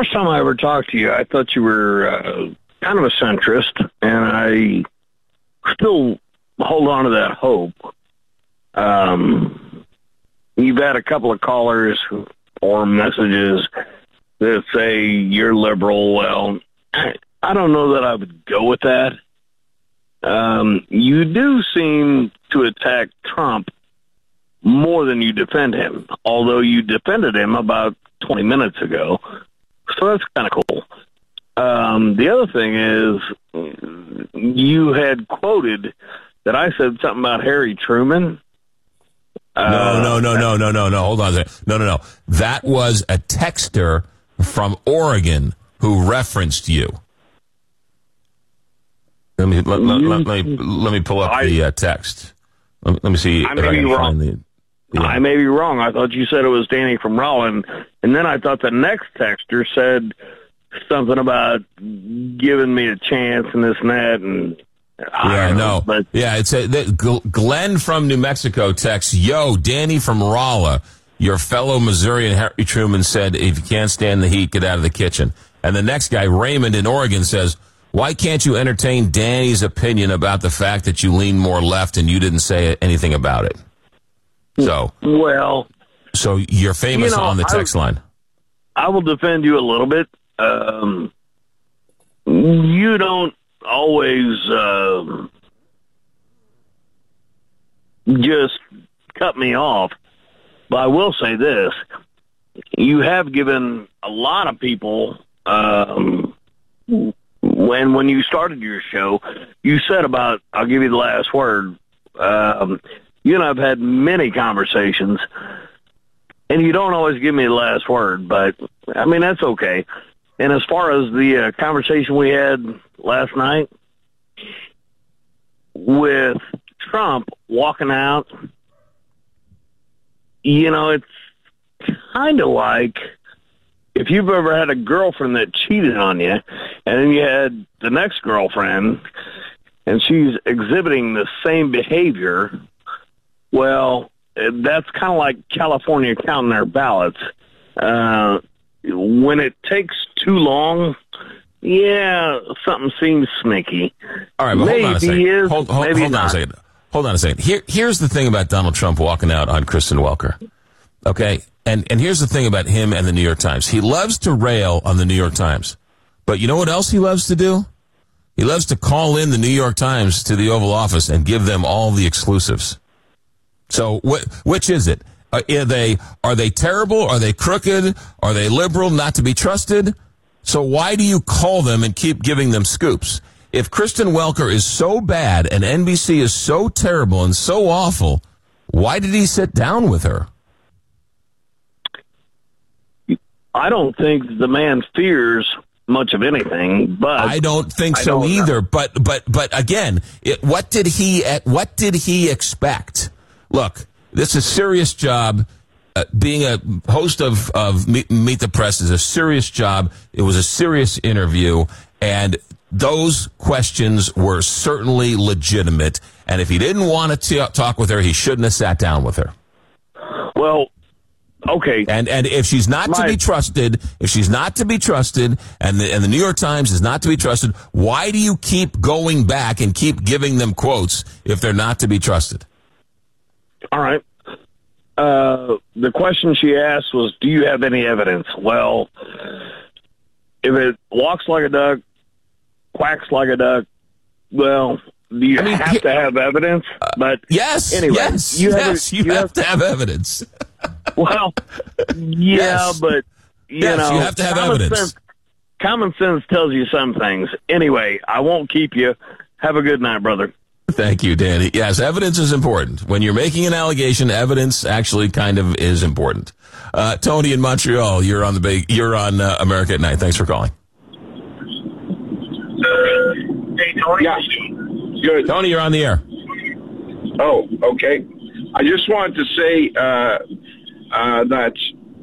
first time I ever talked to you, I thought you were kind of a centrist, and I still hold on to that hope. You've had a couple of callers or messages that say you're liberal. Well, I don't know that I would go with that. You do seem to attack Trump more than you defend him, although you defended him about 20 minutes ago. So that's kind of cool. The other thing is you had quoted that I said something about Harry Truman. No. Hold on a second. No. That was a texter from Oregon who referenced you. Let me pull up the text. Let me see. I may be wrong. I may be wrong. I thought you said it was Danny from Rollin, and then I thought the next texter said something about giving me a chance and this and that, and Glenn from New Mexico texts, "Yo, Danny from Rolla, your fellow Missourian Harry Truman said if you can't stand the heat, get out of the kitchen." And the next guy, Raymond in Oregon, says, "Why can't you entertain Danny's opinion about the fact that you lean more left and you didn't say anything about it?" So you're famous on the text line. I will defend you a little bit. You don't always just cut me off, but I will say this: you have given a lot of people. When you started your show, you said about, I'll give you the last word. You and I have had many conversations, and you don't always give me the last word, but I mean, that's okay. And as far as the conversation we had last night with Trump walking out, it's kind of like if you've ever had a girlfriend that cheated on you, and then you had the next girlfriend, and she's exhibiting the same behavior, well, that's kind of like California counting their ballots. When it takes too long, something seems sneaky. All right, but hold on a second. Hold on a second. Here's the thing about Donald Trump walking out on Kristen Welker. Okay? And here's the thing about him and the New York Times. He loves to rail on the New York Times. But you know what else he loves to do? He loves to call in the New York Times to the Oval Office and give them all the exclusives. So which is it? Are they terrible? Are they crooked? Are they liberal, not to be trusted? So why do you call them and keep giving them scoops? If Kristen Welker is so bad and NBC is so terrible and so awful, why did he sit down with her? I don't think the man fears much of anything, but I don't think so either. But again, what did he expect? Look, this is a serious job. Being a host of Meet the Press is a serious job. It was a serious interview, and those questions were certainly legitimate. And if he didn't want to talk with her, he shouldn't have sat down with her. Well, okay. And if she's not to be trusted, and the New York Times is not to be trusted, why do you keep going back and keep giving them quotes if they're not to be trusted? All right. The question she asked was, do you have any evidence? Well, if it walks like a duck, quacks like a duck, well, do you have to have evidence? But yes, anyway, you have to have evidence. Well, yes. But you have to have evidence. Common sense tells you some things. Anyway, I won't keep you. Have a good night, brother. Thank you, Danny. Yes, evidence is important. When you're making an allegation, evidence actually kind of is important. Tony in Montreal, you're on America at Night. Thanks for calling. Hey, Tony. Yeah. Good. Tony, you're on the air. Oh, okay. I just wanted to say that,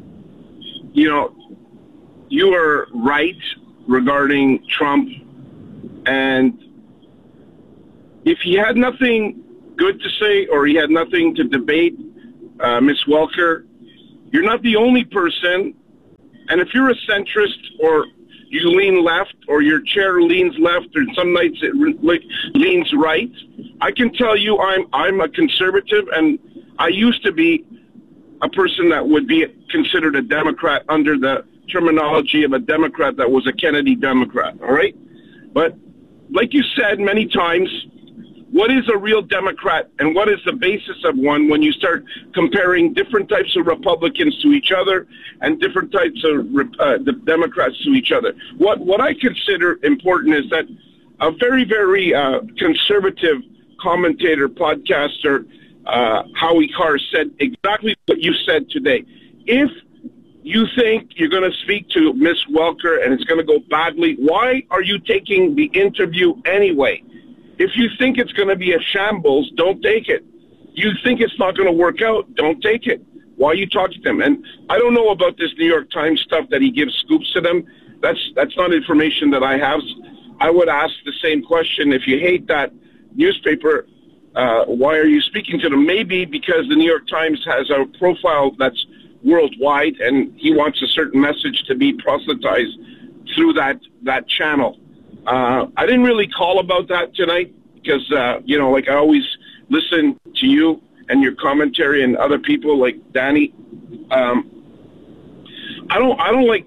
you are right regarding Trump, and if he had nothing good to say or he had nothing to debate, Ms. Welker, you're not the only person And if you're a centrist or you lean left or your chair leans left or some nights it leans right, I can tell you I'm a conservative, and I used to be a person that would be considered a Democrat under the terminology of a Democrat that was a Kennedy Democrat, all right? But like you said many times, what is a real Democrat and what is the basis of one when you start comparing different types of Republicans to each other and different types of the Democrats to each other? What I consider important is that a very, very conservative commentator, podcaster, Howie Carr, said exactly what you said today. If you think you're going to speak to Miss Welker and it's going to go badly, why are you taking the interview anyway? If you think it's going to be a shambles, don't take it. You think it's not going to work out, don't take it. Why are you talking to them? And I don't know about this New York Times stuff that he gives scoops to them. That's not information that I have. I would ask the same question. If you hate that newspaper, why are you speaking to them? Maybe because the New York Times has a profile that's worldwide and he wants a certain message to be proselytized through that channel. I didn't really call about that tonight because, like I always listen to you and your commentary and other people like Danny. I don't like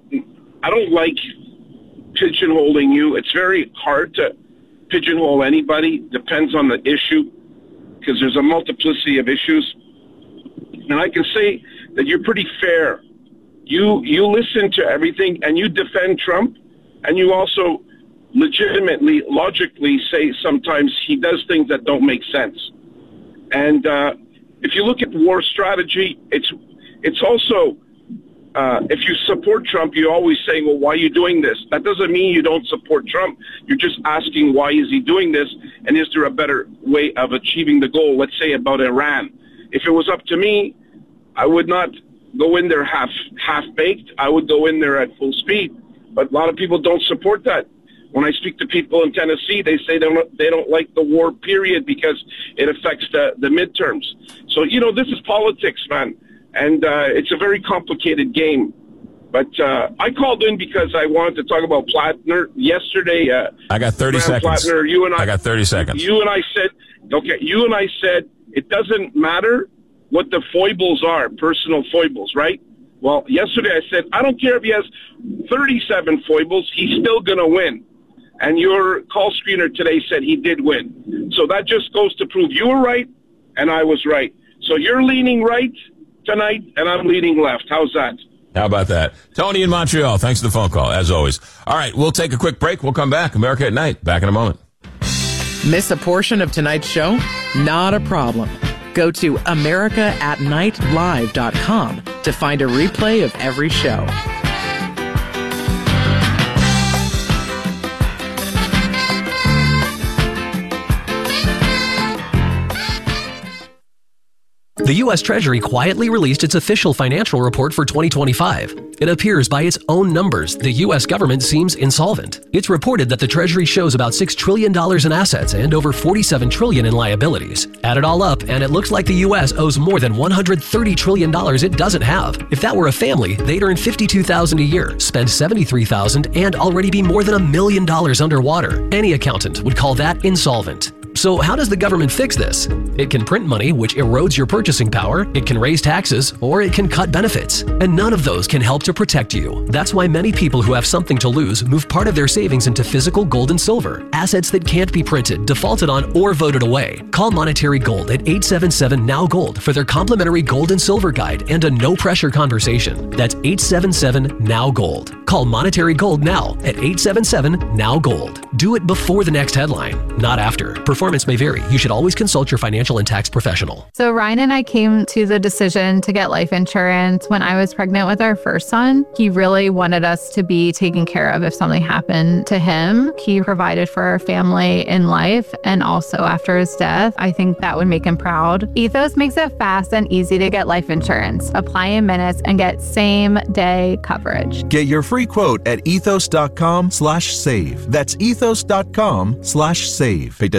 pigeonholing you. It's very hard to pigeonhole anybody. Depends on the issue because there's a multiplicity of issues. And I can say that you're pretty fair. You listen to everything and you defend Trump, and you also legitimately, logically say sometimes he does things that don't make sense. And if you look at war strategy, it's also, if you support Trump, you're always saying, well, why are you doing this? That doesn't mean you don't support Trump. You're just asking, why is he doing this? And is there a better way of achieving the goal? Let's say about Iran. If it was up to me, I would not go in there half-baked. I would go in there at full speed. But a lot of people don't support that. When I speak to people in Tennessee, they say they don't like the war, period, because it affects the midterms. So, this is politics, man. And it's a very complicated game. But I called in because I wanted to talk about Plattner. Yesterday, I got 30 seconds. Plattner, I got 30 seconds. You and I said it doesn't matter what the foibles are, personal foibles, right? Well, yesterday I said, I don't care if he has 37 foibles, he's still going to win. And your call screener today said he did win. So that just goes to prove you were right and I was right. So you're leaning right tonight and I'm leaning left. How's that? How about that? Tony in Montreal, thanks for the phone call, as always. All right, we'll take a quick break. We'll come back. America at Night. Back in a moment. Miss a portion of tonight's show? Not a problem. Go to AmericaAtNightLive.com to find a replay of every show. The U.S. Treasury quietly released its official financial report for 2025. It appears by its own numbers the U.S. government seems insolvent. It's reported that the Treasury shows about $6 trillion in assets and over $47 trillion in liabilities. Add it all up, and it looks like the U.S. owes more than $130 trillion it doesn't have. If that were a family, they'd earn $52,000 a year, spend $73,000, and already be more than $1 million underwater. Any accountant would call that insolvent. So how does the government fix this? It can print money, which erodes your purchasing power, it can raise taxes, or it can cut benefits. And none of those can help to protect you. That's why many people who have something to lose move part of their savings into physical gold and silver, assets that can't be printed, defaulted on, or voted away. Call Monetary Gold at 877-NOW-GOLD for their complimentary gold and silver guide and a no-pressure conversation. That's 877-NOW-GOLD. Call Monetary Gold now at 877-NOW-GOLD. Do it before the next headline, not after. Performance may vary. You should always consult your financial and tax professional. So Ryan and I came to the decision to get life insurance when I was pregnant with our first son. He really wanted us to be taken care of if something happened to him. He provided for our family in life and also after his death. I think that would make him proud. Ethos makes it fast and easy to get life insurance. Apply in minutes and get same-day coverage. Get your free quote at ethos.com/save. That's ethos.com/save. Pay testimonial.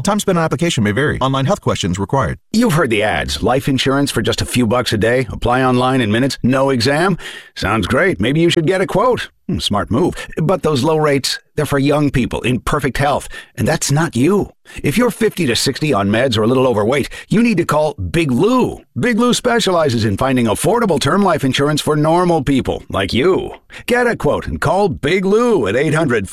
Time spent on application may vary. Online health questions required. You've heard the ads. Life insurance for just a few bucks a day. Apply online in minutes. No exam. Sounds great. Maybe you should get a quote. Smart move. But those low rates, they're for young people in perfect health. And that's not you. If you're 50 to 60 on meds or a little overweight, you need to call Big Lou. Big Lou specializes in finding affordable term life insurance for normal people like you. Get a quote and call Big Lou at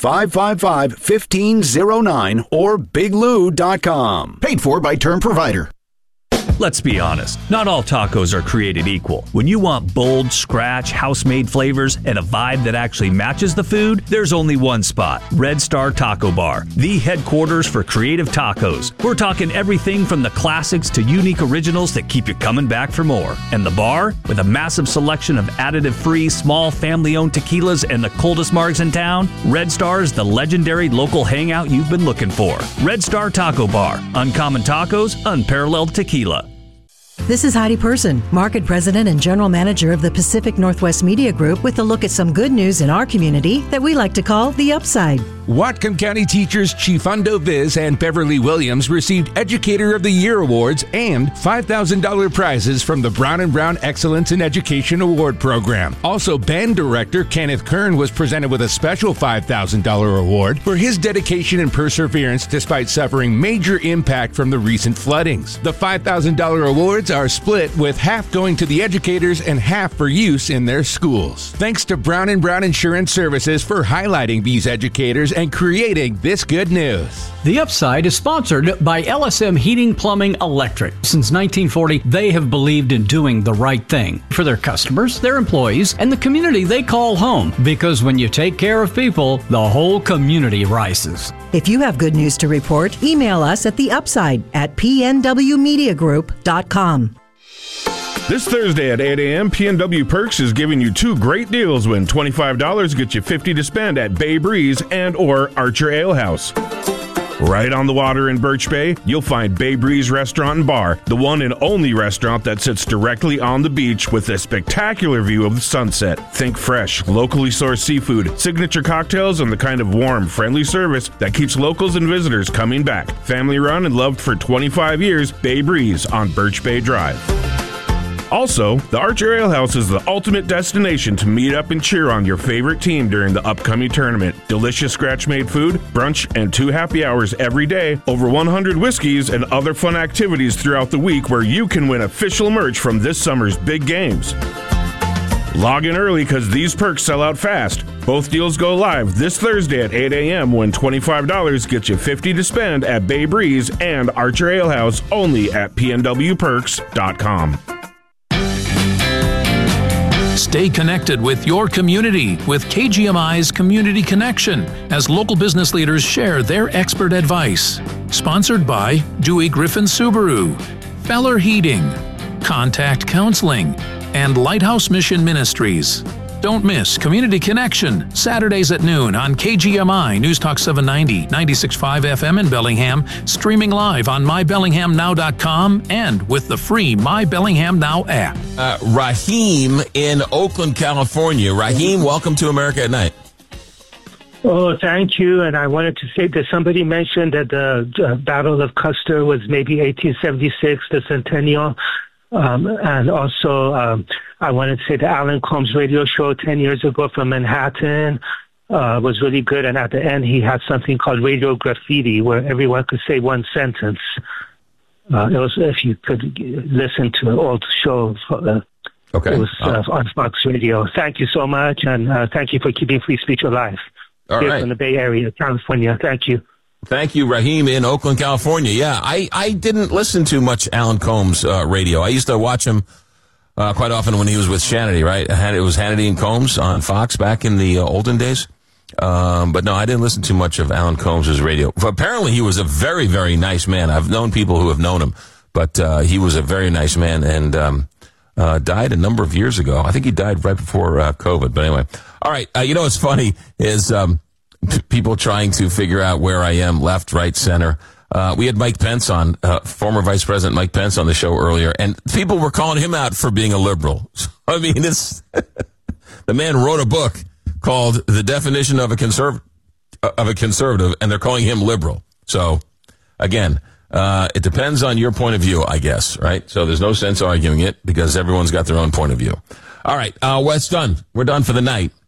800-555-1509 or biglou.com. Paid for by Term Provider. Let's be honest, not all tacos are created equal. When you want bold, scratch, house-made flavors and a vibe that actually matches the food, there's only one spot, Red Star Taco Bar, the headquarters for creative tacos. We're talking everything from the classics to unique originals that keep you coming back for more. And the bar, with a massive selection of additive-free, small, family-owned tequilas and the coldest margs in town, Red Star is the legendary local hangout you've been looking for. Red Star Taco Bar, uncommon tacos, unparalleled tequila. This is Heidi Person, Market President and General Manager of the Pacific Northwest Media Group, with a look at some good news in our community that we like to call the upside. Whatcom County teachers Chifundo Viz and Beverly Williams received Educator of the Year awards and $5,000 prizes from the Brown & Brown Excellence in Education Award Program. Also, band director Kenneth Kern was presented with a special $5,000 award for his dedication and perseverance despite suffering major impact from the recent floodings. The $5,000 awards are split, with half going to the educators and half for use in their schools. Thanks to Brown & Brown Insurance Services for highlighting these educators and creating this good news. The Upside is sponsored by LSM Heating, Plumbing, Electric. Since 1940, they have believed in doing the right thing for their customers, their employees, and the community they call home. Because when you take care of people, the whole community rises. If you have good news to report, email us at theupside@pnwmediagroup.com. This Thursday at 8 a.m., PNW Perks is giving you two great deals when $25 gets you $50 to spend at Bay Breeze and or Archer Ale House. Right on the water in Birch Bay, you'll find Bay Breeze Restaurant and Bar, the one and only restaurant that sits directly on the beach with a spectacular view of the sunset. Think fresh, locally sourced seafood, signature cocktails, and the kind of warm, friendly service that keeps locals and visitors coming back. Family run and loved for 25 years, Bay Breeze on Birch Bay Drive. Also, the Archer Ale House is the ultimate destination to meet up and cheer on your favorite team during the upcoming tournament. Delicious scratch-made food, brunch, and 2 happy hours every day, over 100 whiskeys, and other fun activities throughout the week where you can win official merch from this summer's big games. Log in early because these perks sell out fast. Both deals go live this Thursday at 8 a.m. when $25 gets you $50 to spend at Bay Breeze and Archer Ale House, only at pnwperks.com. Stay connected with your community with KGMI's Community Connection as local business leaders share their expert advice. Sponsored by Dewey Griffin Subaru, Feller Heating, Contact Counseling, and Lighthouse Mission Ministries. Don't miss Community Connection, Saturdays at noon on KGMI News Talk 790, 96.5 FM in Bellingham, streaming live on mybellinghamnow.com and with the free My Bellingham Now app. Raheem in Oakland, California. Raheem, welcome to America at Night. Oh, thank you. And I wanted to say that somebody mentioned that the Battle of Custer was maybe 1876, the centennial. And also, I wanted to say the Alan Combs radio show 10 years ago from Manhattan was really good. And at the end, he had something called Radio Graffiti, where everyone could say one sentence. It was, if you could listen to an old show. Okay. It was on Fox Radio. Thank you so much. And thank you for keeping free speech alive. All here right. from the Bay Area, California. Thank you. Thank you, Raheem in Oakland, California. Yeah, I didn't listen to much Alan Combs radio. I used to watch him quite often when he was with Hannity, right? It was Hannity and Combs on Fox back in the olden days. But no, I didn't listen to much of Alan Combs' radio. Apparently, he was a very, very nice man. I've known people who have known him, but he was a very nice man and died a number of years ago. I think he died right before COVID. But anyway, all right. You know what's funny is people trying to figure out where I am, left, right, center. We had Mike Pence on, former Vice President Mike Pence on the show earlier, and people were calling him out for being a liberal. I mean, it's the man wrote a book called The Definition of a Conservative, and they're calling him liberal. So again, it depends on your point of view, I guess, right? So there's no sense arguing it because everyone's got their own point of view. All right, Wes, done. We're done for the night.